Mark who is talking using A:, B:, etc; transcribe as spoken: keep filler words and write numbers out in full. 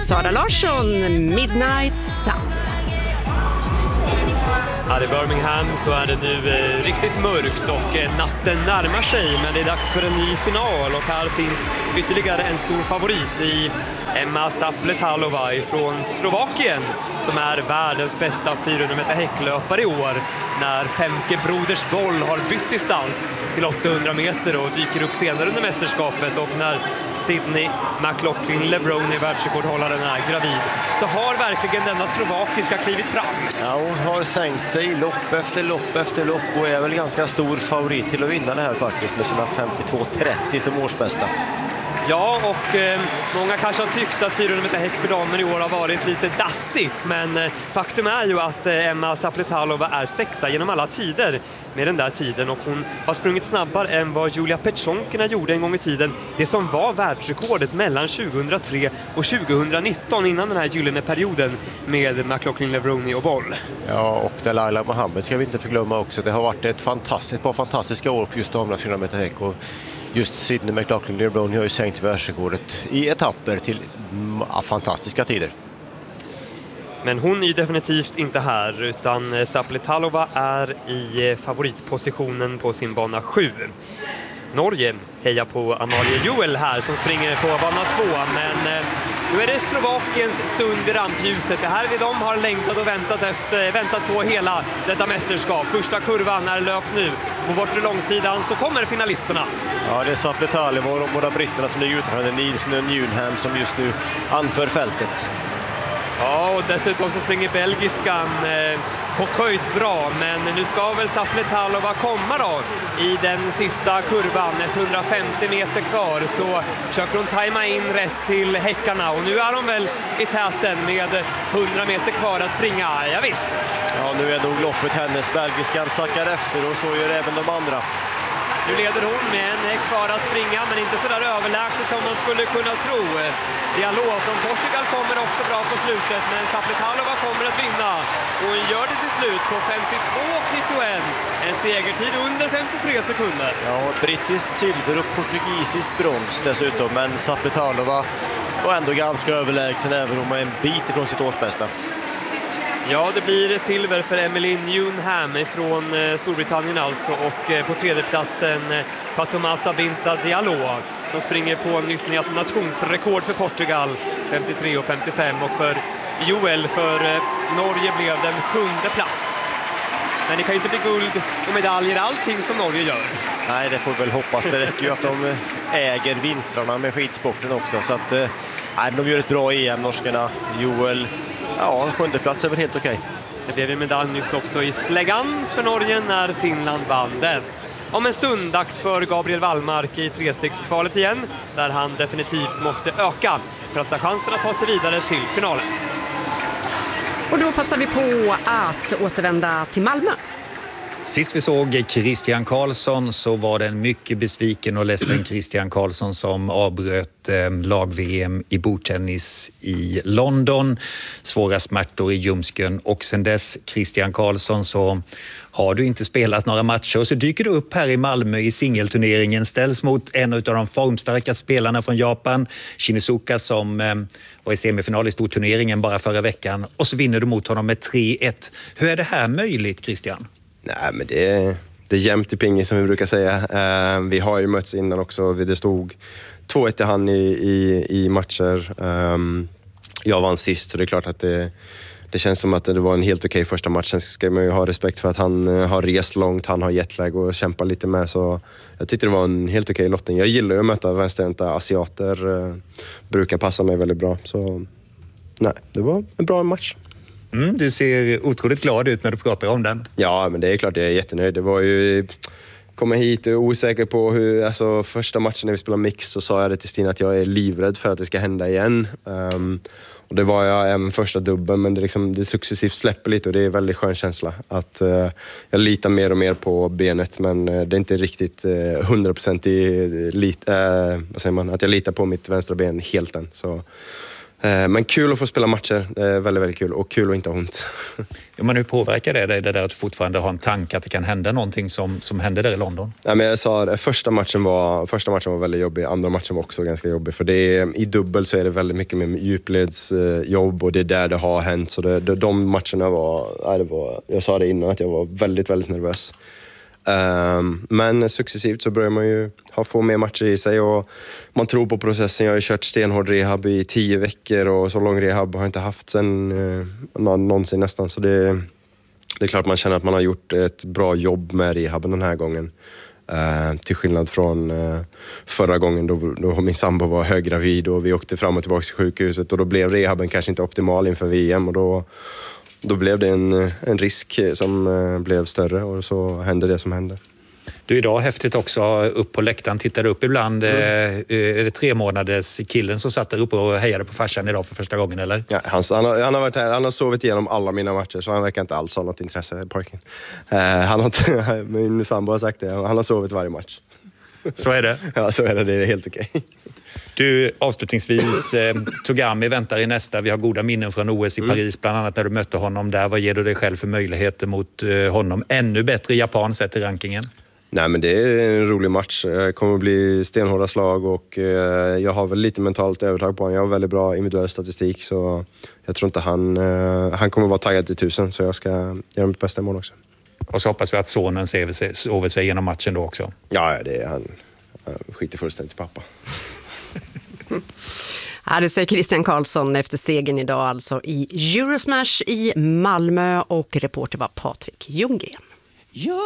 A: Sara Larsson, Midnight Sun.
B: Här i Birmingham så är det nu eh, riktigt mörkt och eh, natten närmar sig, men det är dags för en ny final och här finns ytterligare en stor favorit i Emma Zapletalova från Slovakien som är världens bästa fyrahundra meter häcklöpare i år när Femke Broders boll har bytt distans till åttahundra meter och dyker upp senare under mästerskapet, och när Sydney McLaughlin-Levrone i världsrekordhållaren är gravid så har verkligen denna slovakiska klivit fram.
C: Ja, hon har sänkt sig lopp efter lopp efter lopp och är väl ganska stor favorit till att vinna det här faktiskt med sina femtiotvå trettio som årsbästa.
B: Ja, och eh, många kanske har tyckt att fyrahundra meter häck för damer i år har varit lite dassigt, men eh, faktum är ju att eh, Emma Zapletalova är sexa genom alla tider med den där tiden, och hon har sprungit snabbare än vad Julia Petchonkina gjorde en gång i tiden, det som var världsrekordet mellan tjugohundratre och tjugohundranitton innan den här gyllene perioden med McLaughlin, Levrone och boll.
C: Ja, och Delilah Mohammed ska vi inte förglömma också. Det har varit ett fantastiskt, par fantastiska år på just damernas fyrahundra meter häck, och just Sydney McLaughlin Levrone har ju sänkt världsrekordet i etapper till mm, fantastiska tider.
B: Men hon är ju definitivt inte här, utan Zapletalova är i favoritpositionen på sin bana sju. Norge hejar på Amalie Juel här som springer på bana två, men eh, nu är det Slovakiens stund i rampljuset. Det här är det de har längtat och väntat, efter, väntat på hela detta mästerskap. Första kurvan är löpt nu. På bortre långsidan så kommer finalisterna.
C: Ja, det är Zapletalova och de båda britterna som ligger utanför, Nielsen och Newnham som just nu anför fältet.
B: Ja, och dessutom så springer belgiskan eh, på höjd bra, men nu ska väl Zapletalova komma då i den sista kurvan, etthundrafemtio meter kvar, så försöker hon tajma in rätt till häckarna, och nu är de väl i täten med hundra meter kvar att springa, ja visst.
C: Ja, nu är nog loppet hennes, belgiskan sackar efter och så gör även de andra.
B: Nu leder hon med en häck kvar att springa, men inte så där överlägset som man skulle kunna tro. Diallo från Portugal kommer också bra på slutet, men Zapletalova kommer att vinna. Och hon gör det till slut på femtiotvå nittionio. En segertid under femtiotre sekunder.
C: Ja, brittiskt silver och portugisiskt brons dessutom, men Zapletalova var ändå ganska överlägsen även om hon är en bit ifrån sitt årsbästa.
B: Ja, det blir silver för Emily Newnham från Storbritannien alltså, och på tredjeplatsen Fatoumata Binta Diallo som springer på nytt nationsrekord för Portugal, femtiotre och femtiofem, och för Joel för Norge blev den sjunde plats. Men det kan ju inte bli guld och medaljer allting som Norge gör.
C: Nej, det får väl hoppas. Det räcker ju att de äger vintrarna med skidsporten också, så att nej, de gör ett bra E M, norskarna. Joel, ja, sjunde plats är väl helt okej.
B: Det blev en medalj nyss också i släggan för Norge när Finland vann den. Om en stund dags för Gabriel Wallmark i trestegskvalet igen, där han definitivt måste öka för att ha chansen att ta sig vidare till finalen.
A: Och då passar vi på att återvända till Malmö.
D: Sist vi såg Christian Karlsson så var det en mycket besviken och ledsen Christian Karlsson som avbröt eh, lag-V M i bordtennis i London. Svåra smärtor i ljumsken, och sen dess Christian Karlsson så har du inte spelat några matcher, och så dyker du upp här i Malmö i singelturneringen, ställs mot en av de formstarka spelarna från Japan, Shinizuka, som eh, var i semifinal i storturneringen bara förra veckan, och så vinner du mot honom med tre ett. Hur är det här möjligt, Christian?
E: Nej, men det är, det är jämnt i pingis som vi brukar säga. Uh, vi har ju mötts innan också. Det stod två ett i hand i, i, i matcher. Um, jag vann sist, så det är klart att det, det känns som att det var en helt okej första match. Sen ska man ju ha respekt för att han uh, har rest långt, han har jetlag och kämpar lite med. Så jag tyckte det var en helt okej lottning. Jag gillar ju att möta vänsterhänta asiater. Uh, brukar passa mig väldigt bra. Så nej, det var en bra match.
D: Mm, du ser otroligt glad ut när du pratar om den.
E: Ja, men det är klart jag är jättenöjd. Det var ju... Komma hit och osäker på hur... Alltså, första matchen när vi spelade mix så sa jag det till Stina att jag är livrädd för att det ska hända igen. Um, och det var jag även första dubben, men det, liksom, det successivt släpper lite och det är en väldigt skön känsla. Att uh, jag litar mer och mer på benet, men uh, det är inte riktigt uh, hundra procent i lit, uh, vad säger man? Att jag litar på mitt vänstra ben helt än. Så Men kul att få spela matcher, det är väldigt, väldigt kul och kul att inte ha ont.
D: Ja, men hur påverkar det dig, det där att fortfarande ha en tanke att det kan hända någonting som, som hände där i London?
E: Ja, men jag sa det, första matchen, var, första matchen var väldigt jobbig, andra matchen var också ganska jobbig. För det är, i dubbel så är det väldigt mycket med djupledsjobb och det är där det har hänt. Så det, de matcherna var, ja, det var, jag sa det innan att jag var väldigt, väldigt nervös. Um, men successivt så börjar man ju ha få mer matcher i sig och man tror på processen. Jag har ju kört stenhård rehab i tio veckor och så lång rehab har jag inte haft sen uh, någonsin nästan. Så det, det är klart man känner att man har gjort ett bra jobb med rehaben den här gången. Uh, till skillnad från uh, förra gången då, då min sambo var höggravid och vi åkte fram och tillbaka till sjukhuset och då blev rehaben kanske inte optimal inför V M och då Då blev det en, en risk som eh, blev större och så hände det som hände.
D: Du, idag häftigt också upp på läktaren, tittade upp ibland. Mm. Eh, är det tre månaders killen som satt där uppe och hejade på farsan idag för första gången, eller?
E: Ja, han, han, har, han har varit här, han har sovit igenom alla mina matcher så han verkar inte alls ha något intresse i parken. Eh, han har inte, min sambo har sagt det, han har sovit varje match.
D: Så är det?
E: Ja, så är det. Det är helt okej.
D: Du, avslutningsvis, eh, Togami väntar i nästa. Vi har goda minnen från O S i Paris, mm. bland annat när du mötte honom där. Vad ger du dig själv för möjligheter mot eh, honom? Ännu bättre japan sett i rankingen?
E: Nej, men det är en rolig match. Det kommer att bli stenhårda slag och eh, jag har väl lite mentalt övertag på honom. Jag har väldigt bra individuell statistik så jag tror inte han... Eh, han kommer att vara taggad till tusen så jag ska göra mitt bästa imorgon också.
D: Och så hoppas vi att sonen sover sig genom matchen då också.
E: Ja, det är han. Han skiter fullständigt i pappa.
A: Ja, det säger Christian Karlsson efter segern idag alltså i Eurosmash i Malmö och reporter var Patrik Ljunggren.